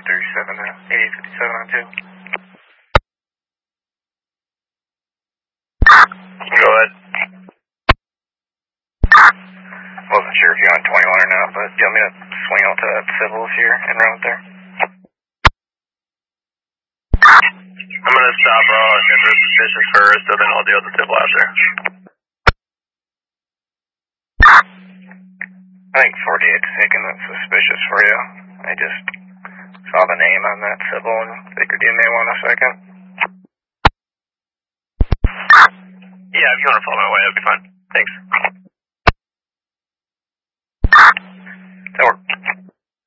237 to 8857 on 2. Go ahead. Wasn't sure if you're on 21 or not, but do you want me to swing out to civils here and round there? I'm going to stop if there's suspicious first, and then I'll deal with the civil after. I think 48's taking that suspicious for you. I just saw the name on that civil and figured you may want a second. Yeah, if you want to follow my way, that'd be fine. Thanks. That worked.